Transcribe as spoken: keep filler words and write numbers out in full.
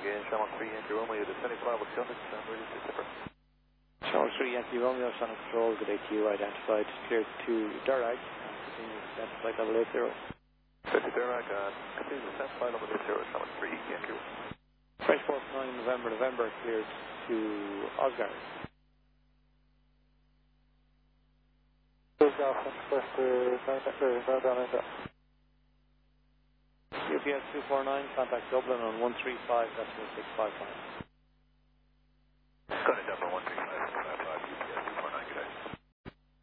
again, Shamrock three Yankee Romeo, the seventy-five with Sonic, I'm ready to zipper. Shamrock three Yankee Romeo, Sonic Control, good day to you, identified, cleared to Durag, and continue to stand flight level eight zero. fifty Durag, and continue to stand flight level eight zero, Shamrock three Yankee Romeo. French Force nine November, November, cleared to Oscar. U P S two four nine, contact Dublin on one three five decimal six five five.